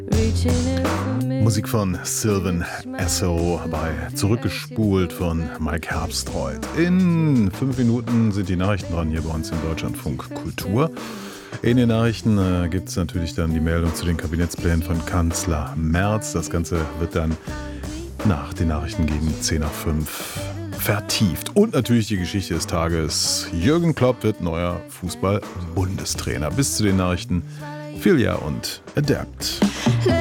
Musik von Sylvan Esso bei Zurückgespult von Mike Herbstreuth. In 5 Minuten sind die Nachrichten dran hier bei uns im Deutschlandfunk Kultur. In den Nachrichten gibt es natürlich dann die Meldung zu den Kabinettsplänen von Kanzler Merz. Das Ganze wird dann nach den Nachrichten gegen 10 nach 5 vertieft. Und natürlich die Geschichte des Tages. Jürgen Klopp wird neuer Fußball-Bundestrainer. Bis zu den Nachrichten Filia und Adapt.